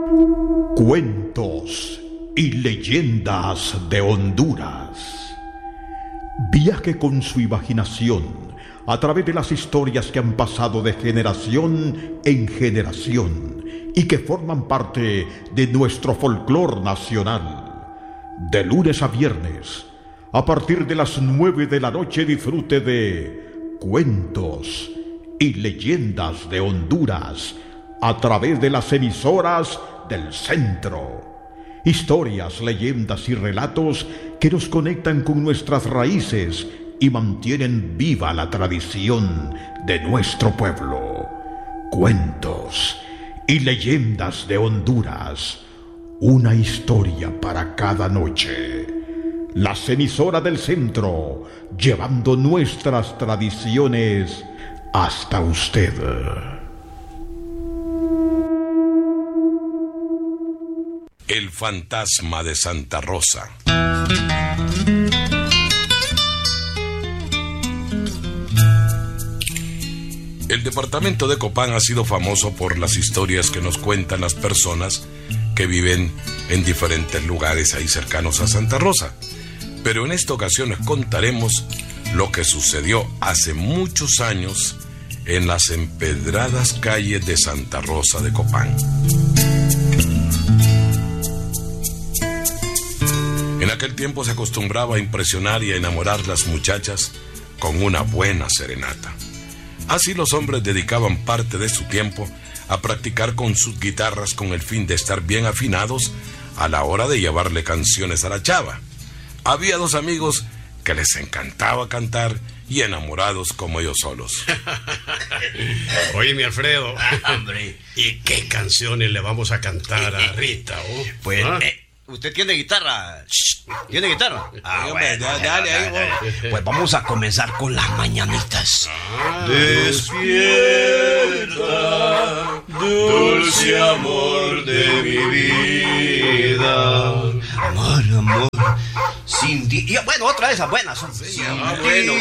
Cuentos y leyendas de Honduras. Viaje con su imaginación a través de las historias que han pasado de generación en generación y que forman parte de nuestro folclore nacional. De lunes a viernes, a partir de las 9 de la noche, disfrute de Cuentos y leyendas de Honduras a través de las emisoras del centro. Historias, leyendas y relatos que nos conectan con nuestras raíces y mantienen viva la tradición de nuestro pueblo. Cuentos y leyendas de Honduras. Una historia para cada noche. Las emisoras del centro, llevando nuestras tradiciones hasta usted. El fantasma de Santa Rosa. El departamento de Copán ha sido famoso por las historias que nos cuentan las personas que viven en diferentes lugares ahí cercanos a Santa Rosa. Pero en esta ocasión les contaremos lo que sucedió hace muchos años en las empedradas calles de Santa Rosa de Copán. En aquel tiempo se acostumbraba a impresionar y a enamorar las muchachas con una buena serenata. Así los hombres dedicaban parte de su tiempo a practicar con sus guitarras con el fin de estar bien afinados a la hora de llevarle canciones a la chava. Había dos amigos que les encantaba cantar y enamorados como ellos solos. Oye, mi Alfredo, Hombre. ¿Y qué canciones le vamos a cantar a Rita? Pues, ¿usted tiene guitarra? ¿Tiene guitarra? Bueno, dale ahí, bueno. Pues vamos a comenzar con las mañanitas. Despierta, dulce amor de mi vida. Amor, sin ti. Y, bueno, otra de esas buenas son. Bueno.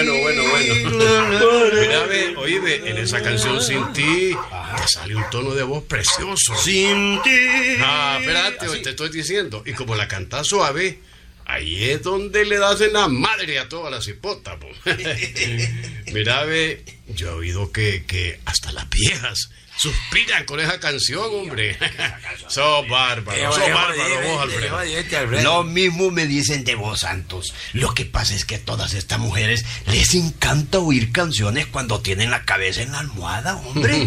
Mira, oye, en esa canción Sin Ti te sale un tono de voz precioso. Sin ti. Espérate, te estoy diciendo. Y como la cantás suave, ahí es donde le das en la madre a todas las hipotas. Mira, yo he oído que hasta las viejas suspiran con esa canción, hombre. Sos bárbaro vos, Alfredo. Lo mismo me dicen de vos, Santos. Lo que pasa es que a todas estas mujeres les encanta oír canciones cuando tienen la cabeza en la almohada, hombre.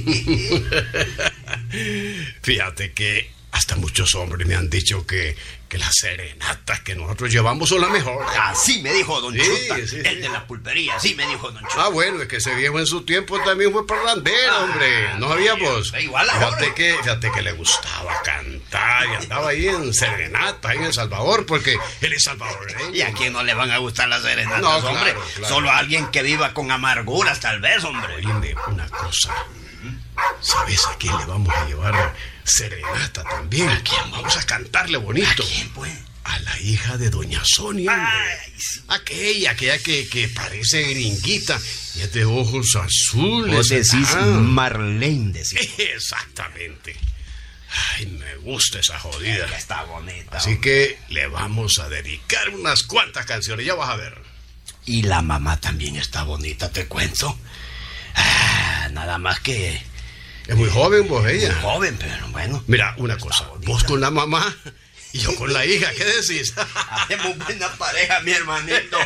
Fíjate que hasta muchos hombres me han dicho que las serenatas que nosotros llevamos son las mejores. Así me dijo Don Chuta, sí. el de la pulpería. Así me dijo Don Chuta. Bueno, es que ese viejo en su tiempo también fue parrandero, hombre. ¿No sabíamos? Igual Fíjate que le gustaba cantar y andaba ahí en serenata, ahí en El Salvador, porque él es salvadoreño. ¿Y a quién no le van a gustar las serenatas, No, hombre? claro. Solo a alguien que viva con amarguras, tal vez, hombre. Oíme una cosa. ¿Sabes a quién le vamos a llevar serenata también? ¿A quién? Vamos a cantarle bonito. ¿A quién, pues? A la hija de Doña Sonia, hombre. Ay, sí. Aquella que parece gringuita y es de ojos azules. Vos decís Marlene, decís. Exactamente. Ay, me gusta esa jodida. Está bonita. Así que le vamos a dedicar unas cuantas canciones, ya vas a ver. Y la mamá también está bonita, te cuento. Nada más que... Es muy joven vos, ella. Muy joven, pero bueno. Mira, una cosa, bonita. vos con la mamá y yo con la hija, ¿qué decís? Hacemos buena pareja, mi hermanito.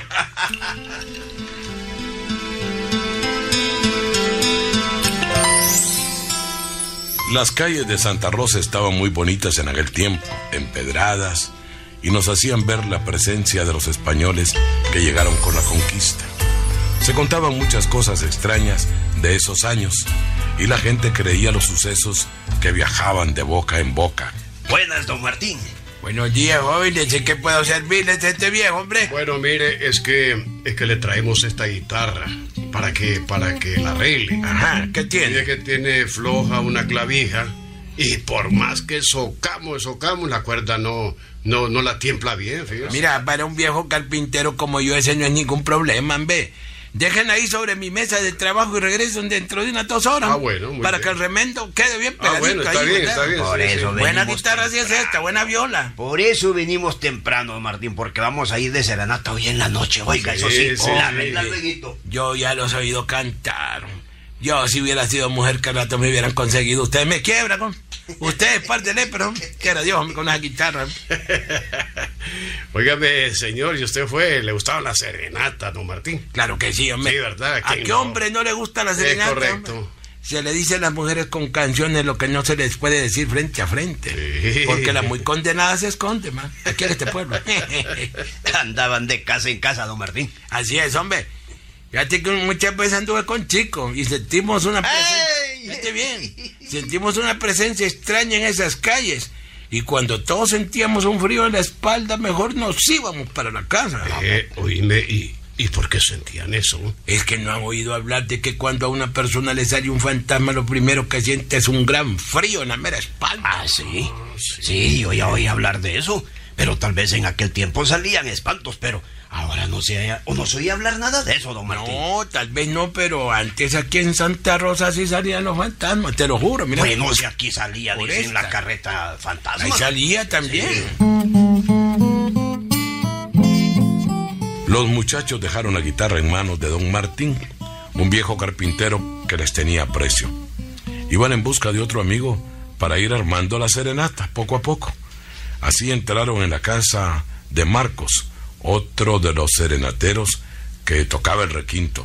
Las calles de Santa Rosa estaban muy bonitas en aquel tiempo, empedradas, y nos hacían ver la presencia de los españoles que llegaron con la conquista. Se contaban muchas cosas extrañas de esos años, y la gente creía los sucesos que viajaban de boca en boca. Buenas, don Martín. Buenos días, jóvenes. ¿En qué puedo servirles a este viejo, hombre? Bueno, mire, es que le traemos esta guitarra para que la arregle. Ajá, ¿qué tiene? Mire que tiene floja una clavija y por más que socamos, la cuerda no la tiembla bien, fíjate. Mira, para un viejo carpintero como yo ese no es ningún problema, hombre. dejen ahí sobre mi mesa de trabajo y regresen dentro de unas 2 horas. Bueno, muy para bien. que el remendo quede bien pegadito. Bueno, está ahí, bien, ¿verdad? está bien. Por eso Buena venimos guitarra sí es temprano. esta, buena viola. Por eso venimos temprano, don Martín, porque vamos a ir de serenata hoy en la noche. Oiga, eso sí, Sí, la sí. regla lueguito. Yo ya los he oído cantar. Yo, si hubiera sido mujer, que rato me hubieran conseguido. Ustedes me quiebran, ¿no? Ustedes, pártele, pero que era Dios, hombre, con una guitarra. Óigame, señor, ¿y usted le gustaba la serenata, don Martín? Claro que sí, hombre. Sí, ¿verdad? ¿A qué no? hombre no le gusta la serenata? correcto. Hombre? Se le dice a las mujeres con canciones lo que no se les puede decir frente a frente. Sí. Porque la muy condenada se esconde, man. Aquí en este pueblo. Andaban de casa en casa, don Martín. Así es, hombre. Fíjate que muchas veces anduve con chicos y sentimos una presencia. ¡Ey! Fíjate bien. Sentimos una presencia extraña en esas calles. Y cuando todos sentíamos un frío en la espalda, mejor nos íbamos para la casa. Oíme, ¿y por qué sentían eso? Es que no han oído hablar de que cuando a una persona le sale un fantasma, lo primero que siente es un gran frío en la mera espalda. Ah, sí. Sí, yo ya oí hablar de eso. Pero tal vez en aquel tiempo salían espantos, pero ahora no se oía hablar nada de eso, don Martín. No, tal vez no, pero antes aquí en Santa Rosa sí salían los fantasmas, te lo juro, mira. Bueno, si aquí salía, Por dicen, esta. la carreta fantasma. Ahí salía también. Los muchachos dejaron la guitarra en manos de don Martín, un viejo carpintero que les tenía aprecio. Iban en busca de otro amigo para ir armando la serenata poco a poco. Así entraron en la casa de Marcos, otro de los serenateros que tocaba el requinto.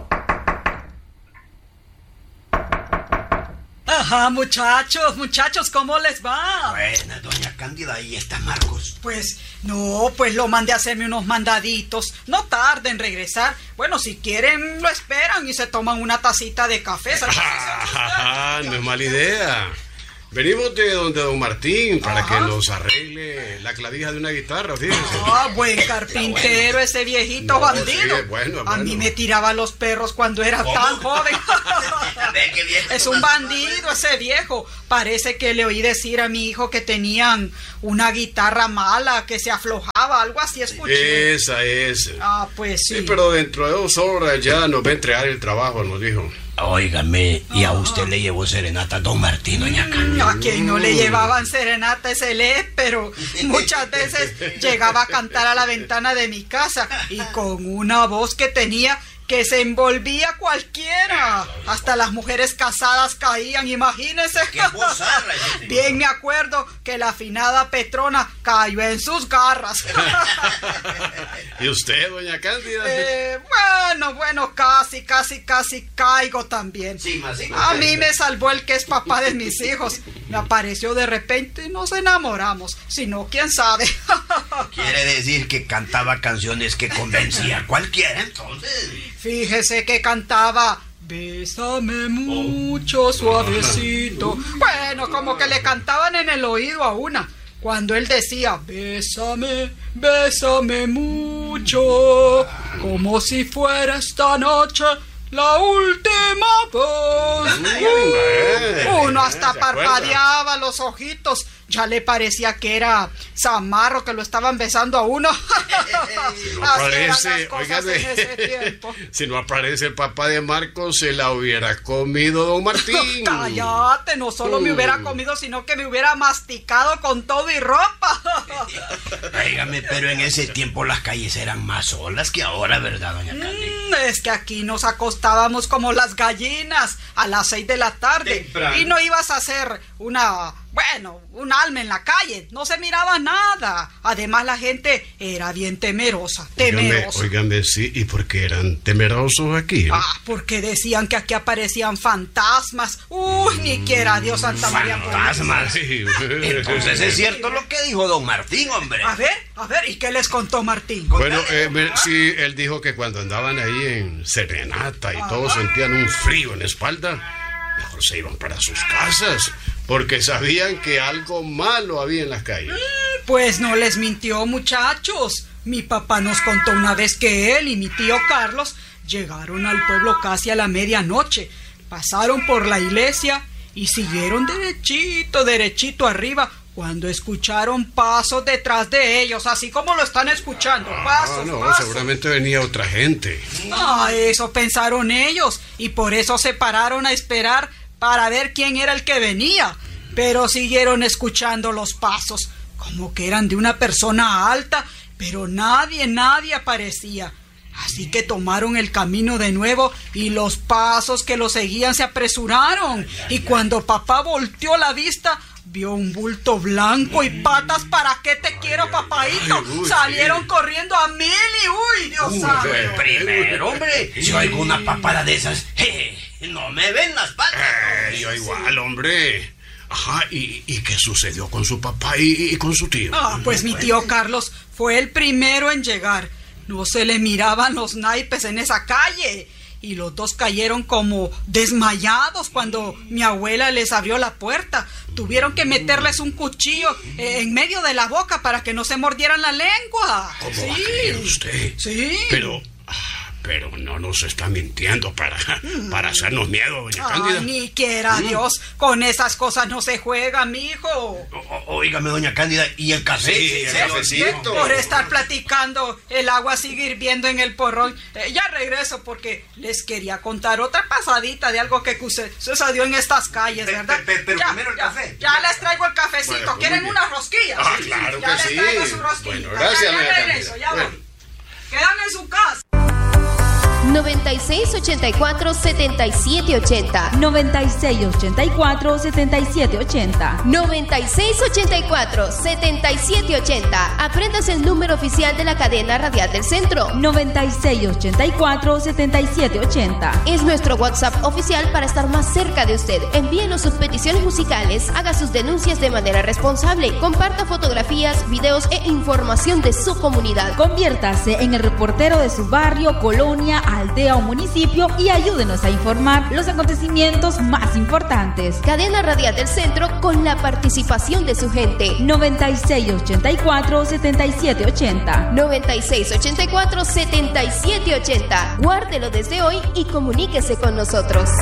Ajá, muchachos, ¿cómo les va? Buena, doña Cándida, ahí está Marcos. Pues lo mandé a hacerme unos mandaditos. No tarden en regresar. Bueno, si quieren, lo esperan y se toman una tacita de café. No es mala idea. Venimos de donde don Martín para Ajá. que nos arregle la clavija de una guitarra, fíjense. Ah, buen carpintero, ese viejito bandido. sí, bueno. A mí me tiraba los perros cuando era tan joven. Ve qué viejo Es un bandido ese viejo. Parece que le oí decir a mi hijo que tenían una guitarra mala, que se aflojaba, algo así escuché. Esa es. Ah, pues sí. Sí, pero dentro de 2 horas ya nos va a entregar el trabajo, nos dijo. Óigame, y a usted le llevó serenata don Martín, doña Cándida. A quien no le llevaban serenata ese le, pero muchas veces llegaba a cantar a la ventana de mi casa y con una voz que tenía que se envolvía cualquiera. Hasta las mujeres casadas caían, imagínense. ¡Qué vozarra! Bien me acuerdo que la afinada Petrona cayó en sus garras. ¿Y usted, doña Cándida? Bueno, casi caigo también. Sí, más sí. A mí me salvó el que es papá de mis hijos. Me apareció de repente y nos enamoramos. Si no, quién sabe. Quiere decir que cantaba canciones que convencía a cualquiera, entonces. Fíjese que cantaba Bésame mucho suavecito. Bueno, como que le cantaban en el oído a una. Cuando él decía bésame mucho, como si fuera esta noche la última vez. Uno hasta ¿se acuerda? parpadeaba los ojitos. Ya le parecía que era Zamarro, que lo estaban besando a uno. Así eran las cosas en ese tiempo. Si no aparece el papá de Marcos, se la hubiera comido don Martín. Cállate, no solo me hubiera comido, sino que me hubiera masticado con todo y ropa. Óigame, pero en ese tiempo las calles eran más solas que ahora, ¿verdad, doña Cándida? Es que aquí nos acostábamos como las gallinas a las 6 de la tarde. Temprano. Y no ibas a hacer un alma en la calle, no se miraba nada. Además la gente era bien temerosa. Óigame, sí, ¿y por qué eran temerosos aquí? Porque decían que aquí aparecían fantasmas. Uy, ni quiera Dios, Santa María. Fantasmas. Sí. Entonces es cierto lo que dijo don Martín, hombre. A ver, ¿y qué les contó Martín? Bueno, sí, él dijo que cuando andaban ahí en serenata y todos sentían un frío en la espalda, mejor se iban para sus casas, porque sabían que algo malo había en las calles. Pues no les mintió, muchachos. Mi papá nos contó una vez que él y mi tío Carlos llegaron al pueblo casi a la medianoche. Pasaron por la iglesia y siguieron derechito arriba cuando escucharon pasos detrás de ellos, así como lo están escuchando, pasos. Seguramente venía otra gente. Eso pensaron ellos, y por eso se pararon a esperar para ver quién era el que venía. Pero siguieron escuchando los pasos, como que eran de una persona alta, pero nadie aparecía. Así que tomaron el camino de nuevo y los pasos que lo seguían se apresuraron. Y cuando papá volteó la vista, vio un bulto blanco y patas. ¿Para qué te quiero, papaíto? Salieron corriendo a mil y Dios santo. Primero, hombre, si oigo una papada de esas, no me ven las patas. Yo igual, hombre. Ajá, ¿y qué sucedió con su papá y con su tío? Pues mi tío Carlos fue el primero en llegar. No se le miraban los naipes en esa calle. Y los dos cayeron como desmayados cuando mi abuela les abrió la puerta. Tuvieron que meterles un cuchillo en medio de la boca para que no se mordieran la lengua. ¿Cómo va a creer usted? Sí. Pero no nos está mintiendo para hacernos miedo, doña Cándida. Ni quiera Dios, con esas cosas no se juega, mijo. Óigame, doña Cándida, ¿y el café? Sí, el cafecito. Por estar platicando, el agua sigue hirviendo en el porrón. Ya regreso porque les quería contar otra pasadita de algo que sucedió en estas calles, ¿verdad? Pero primero el café. Ya les traigo el cafecito. Bueno, ¿Quieren unas rosquillas? Claro ya que sí. les traigo su rosquilla. Bueno, gracias, ya regreso, ya voy. Quedan en su casa. 9684-7780 9684-7780 9684-7780. Aprendas el número oficial de la cadena radial del centro. 9684-7780 Es nuestro WhatsApp oficial para estar más cerca de usted. Envíenos sus peticiones musicales, haga sus denuncias de manera responsable, comparta fotografías, videos e información de su comunidad. Conviértase en el reportero de su barrio, colonia, aldea o municipio y ayúdenos a informar los acontecimientos más importantes. Cadena radial del centro con la participación de su gente. 9684-7780 9684-7780. Guárdelo desde hoy y comuníquese con nosotros.